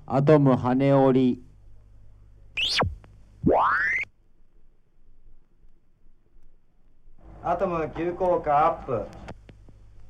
アトム羽織り。 アトム急降下アップ。